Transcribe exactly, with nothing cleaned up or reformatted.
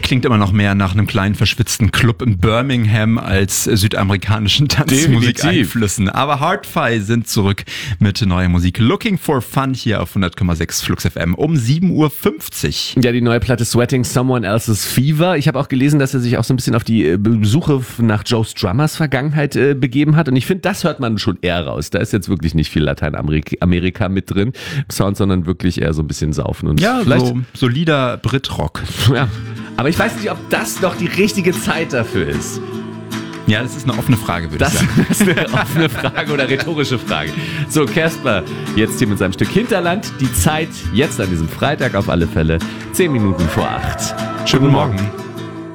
klingt immer noch mehr nach einem kleinen verschwitzten Club in Birmingham als südamerikanischen Tanzmusikeinflüssen. Aber Hard-Fi sind zurück mit neuer Musik. Looking for Fun hier auf hundert Komma sechs Flux F M um sieben Uhr fünfzig. Ja, die neue Platte Sweating Someone Else's Fever. Ich habe auch gelesen, dass er sich auch so ein bisschen auf die Suche nach Joe Strummers Vergangenheit äh, begeben hat. Und ich finde, das hört man schon eher raus. Da ist jetzt wirklich nicht viel Lateinamerika Amerika mit drin im Sound, sondern wirklich eher so ein bisschen saufen. Und ja, vielleicht so solider Brit-Rock. Ja, aber ich weiß nicht, ob das noch die richtige Zeit dafür ist. Ja, das ist eine offene Frage, würde das ich sagen. Das ist eine offene Frage oder rhetorische Frage. So, Casper, jetzt hier mit seinem Stück Hinterland. Die Zeit jetzt an diesem Freitag auf alle Fälle zehn Minuten vor acht. Schönen Morgen.